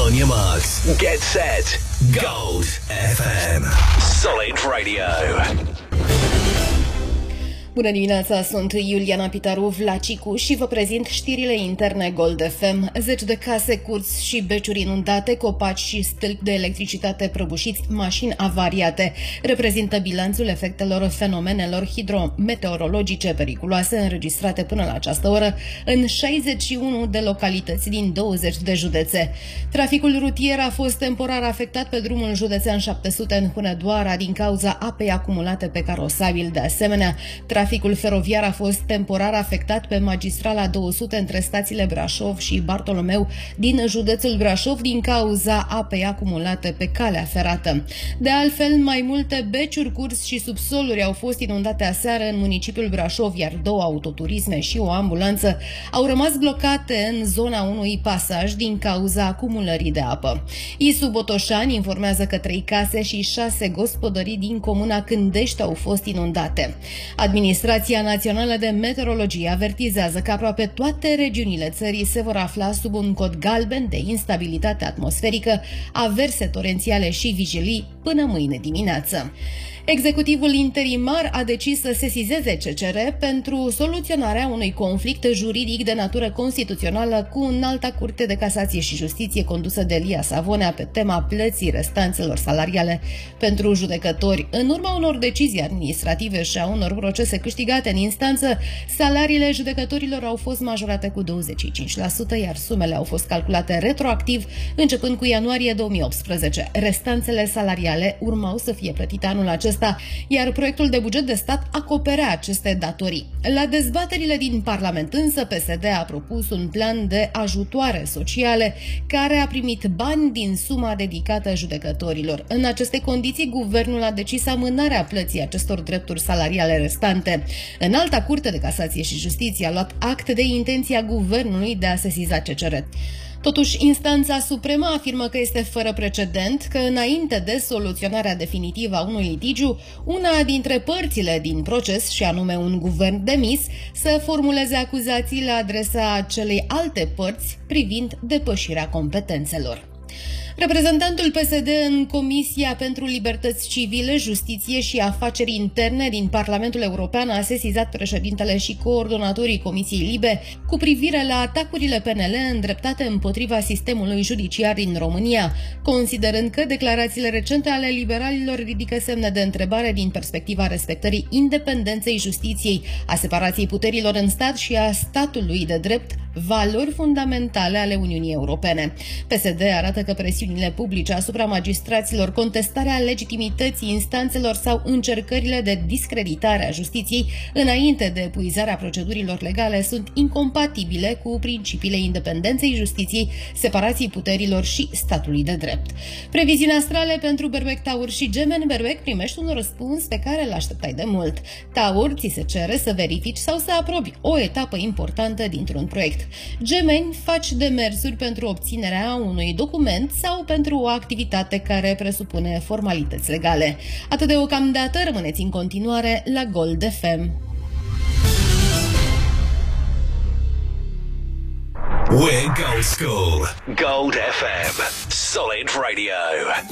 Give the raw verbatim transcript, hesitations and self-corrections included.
On your marks, get set, Gold F M. Solid Radio. Bună dimineața, sunt Iuliana Pitaru Vlacicu și vă prezint știrile interne Gold F M. Zeci de case, curți și beciuri inundate, copaci și stâlpi de electricitate prăbușiți, mașini avariate. Reprezintă bilanțul efectelor fenomenelor hidrometeorologice periculoase înregistrate până la această oră în șaizeci și unu de localități din douăzeci de județe. Traficul rutier a fost temporar afectat pe drumul județean șapte sute în Hunedoara din cauza apei acumulate pe carosabil. De asemenea, traficul feroviar a fost temporar afectat pe magistrala două sute între stațiile Brașov și Bartolomeu din județul Brașov din cauza apei acumulate pe calea ferată. De altfel, mai multe beciuri, curți și subsoluri au fost inundate aseară în municipiul Brașov, iar două autoturisme și o ambulanță au rămas blocate în zona unui pasaj din cauza acumulării de apă. Isu Botoșani informează că trei case și șase gospodării din comuna Cândești au fost inundate. Administrația Națională de Meteorologie avertizează că aproape toate regiunile țării se vor afla sub un cod galben de instabilitate atmosferică, averse torențiale și vigilii până mâine dimineață. Executivul interimar a decis să sesizeze C C R pentru soluționarea unui conflict juridic de natură constituțională cu Înalta Curte de Casație și Justiție condusă de Lia Savonea pe tema plății restanțelor salariale pentru judecători. În urma unor decizii administrative și a unor procese câștigate în instanță, salariile judecătorilor au fost majorate cu douăzeci și cinci la sută, iar sumele au fost calculate retroactiv începând cu ianuarie două mii optsprezece. Restanțele salariale urmau să fie plătite anul acesta, iar proiectul de buget de stat acoperea aceste datorii. La dezbaterile din Parlament însă, P S D a propus un plan de ajutoare sociale care a primit bani din suma dedicată judecătorilor. În aceste condiții, guvernul a decis amânarea plății acestor drepturi salariale restante. Înalta Curte de Casație și Justiție a luat act de intenția guvernului de a sesiza C C R. Totuși, instanța supremă afirmă că este fără precedent că înainte de soluționarea definitivă a unui litigiu, una dintre părțile din proces, și anume un guvern demis, să formuleze acuzații la adresa celei alte părți privind depășirea competențelor. Reprezentantul P S D în Comisia pentru Libertăți Civile, Justiție și Afaceri Interne din Parlamentul European a sesizat președintele și coordonatorii Comisiei Libe cu privire la atacurile P N L îndreptate împotriva sistemului judiciar din România, considerând că declarațiile recente ale liberalilor ridică semne de întrebare din perspectiva respectării independenței justiției, a separației puterilor în stat și a statului de drept, valori fundamentale ale Uniunii Europene. P S D arată că presiunile publice asupra magistraților, contestarea legitimității instanțelor sau încercările de discreditare a justiției înainte de epuizarea procedurilor legale sunt incompatibile cu principiile independenței justiției, separației puterilor și statului de drept. Previziunea astrale pentru Berbec, Taur și Gemeni. Berbec, primești un răspuns pe care îl așteptai de mult. Taur, ți se cere să verifici sau să aprobi o etapă importantă dintr-un proiect. Gemeni, faci demersuri pentru obținerea unui document sau pentru o activitate care presupune formalități legale. Atât deocamdată, rămâneți în continuare la Gold F M. We're Gold School. Gold F M. Solid Radio.